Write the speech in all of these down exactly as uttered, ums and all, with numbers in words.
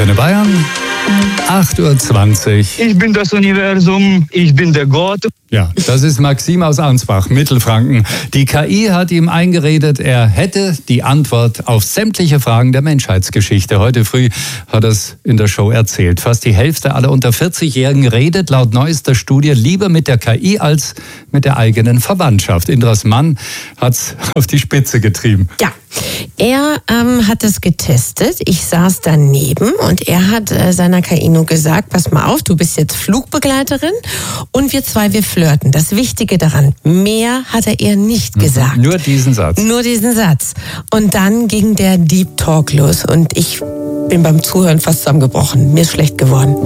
Antenne Bayern, acht Uhr zwanzig. Ich bin das Universum, ich bin der Gott. Ja, das ist Maxim aus Ansbach, Mittelfranken. Die K I hat ihm eingeredet, er hätte die Antwort auf sämtliche Fragen der Menschheitsgeschichte. Heute früh hat er es in der Show erzählt. Fast die Hälfte aller unter vierzig-Jährigen redet laut neuester Studie lieber mit der K I als mit der eigenen Verwandtschaft. Indras Mann hat es auf die Spitze getrieben. Ja, er ähm, hat es getestet. Ich saß daneben und er hat äh, seiner K I nur gesagt, pass mal auf, du bist jetzt Flugbegleiterin und wir zwei, wir flirten. Das Wichtige daran, mehr hat er ihr nicht gesagt. Nur diesen Satz. Nur diesen Satz. Und dann ging der Deep Talk los und ich bin beim Zuhören fast zusammengebrochen. Mir ist schlecht geworden.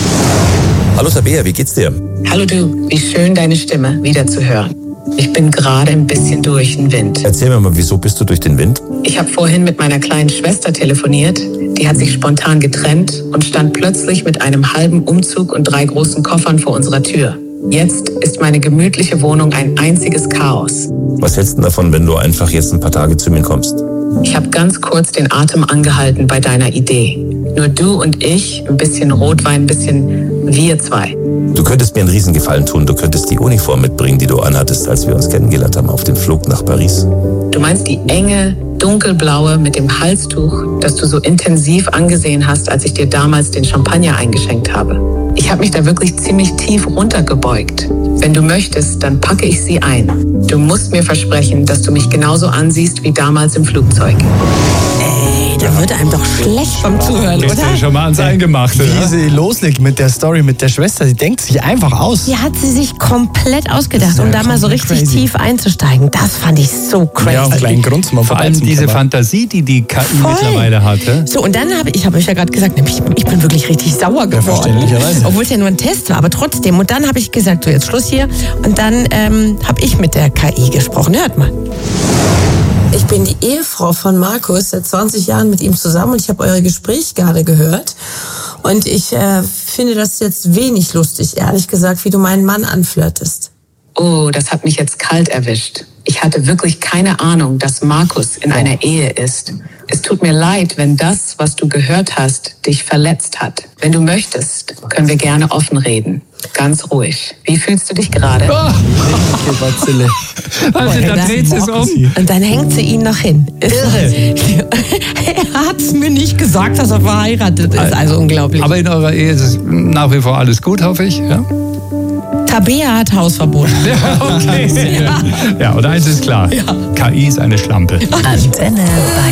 Hallo Tabea, wie geht's dir? Hallo du, wie schön deine Stimme wieder zu hören. Ich bin gerade ein bisschen durch den Wind. Erzähl mir mal, wieso bist du durch den Wind? Ich habe vorhin mit meiner kleinen Schwester telefoniert. Die hat sich spontan getrennt und stand plötzlich mit einem halben Umzug und drei großen Koffern vor unserer Tür. Jetzt ist meine gemütliche Wohnung ein einziges Chaos. Was hältst du davon, wenn du einfach jetzt ein paar Tage zu mir kommst? Ich habe ganz kurz den Atem angehalten bei deiner Idee. Nur du und ich, ein bisschen Rotwein, ein bisschen wir zwei. Du könntest mir einen Riesengefallen tun. Du könntest die Uniform mitbringen, die du anhattest, als wir uns kennengelernt haben auf dem Flug nach Paris. Du meinst die enge, dunkelblaue mit dem Halstuch, das du so intensiv angesehen hast, als ich dir damals den Champagner eingeschenkt habe. Ich habe mich da wirklich ziemlich tief runtergebeugt. Wenn du möchtest, dann packe ich sie ein. Du musst mir versprechen, dass du mich genauso ansiehst wie damals im Flugzeug. Ey, da wird einem doch schlecht beim Zuhören, Gehst oder? du schon mal ans Eingemachte? Wie sie loslegt mit der Story mit der Schwester, sie denkt sich einfach aus. Die hat sie sich komplett ausgedacht, um ja da mal so komplett richtig crazy. tief einzusteigen. Das fand ich so crazy. Ja, einen kleinen Grund mal Vor allem diese Fantasie, die die K I Voll. mittlerweile hatte. So, und dann habe ich, ich habe euch ja gerade gesagt, nämlich, ich bin wirklich richtig sauer geworden. verständlicherweise. Obwohl es ja nur ein Test war, aber trotzdem. Und dann habe ich gesagt, so jetzt Schluss hier. Und dann ähm, habe ich mit der K I gesprochen. Hört mal. Ich bin die Ehefrau von Markus, seit zwanzig Jahren mit ihm zusammen und ich habe eure Gespräch gerade gehört. Und ich äh, finde das jetzt wenig lustig, ehrlich gesagt, wie du meinen Mann anflirtest. Oh, das hat mich jetzt kalt erwischt. Ich hatte wirklich keine Ahnung, dass Markus in einer Ehe ist. Es tut mir leid, wenn das, was du gehört hast, dich verletzt hat. Wenn du möchtest, können wir gerne offen reden. Ganz ruhig. Wie fühlst du dich gerade? Also, da dreht sie es um. Und dann hängt sie ihn noch hin. Irre. Er hat es mir nicht gesagt, dass er verheiratet ist. Also unglaublich. Aber in eurer Ehe ist es nach wie vor alles gut, hoffe ich. Ja, Tabea hat Hausverbot. ja okay. Ja, und eins ist klar. K I ist eine Schlampe. Antenne Bayern.